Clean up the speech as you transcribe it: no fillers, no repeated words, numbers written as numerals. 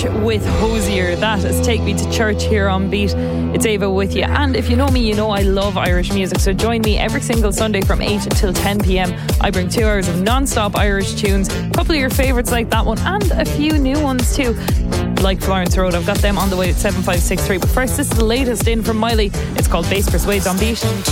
Church with Hosier. That is Take Me to Church here on Beat. It's Ava with you. And if you know me, you know I love Irish music. So join me every single Sunday from 8 until 10 p.m. I bring 2 hours of non-stop Irish tunes, a couple of your favourites like that one, and a few new ones too, like Florence Road. I've got them on the way at 7563. But first, this is the latest in from Miley. It's called Bass Persuades on Beat.